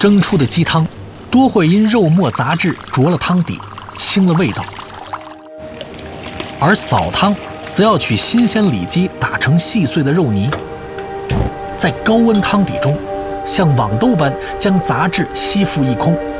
蒸出的鸡汤多会因肉末杂质浊了汤底，腥了味道。而扫汤则要取新鲜里脊打成细碎的肉泥，在高温汤底中像网兜般将杂质吸附一空。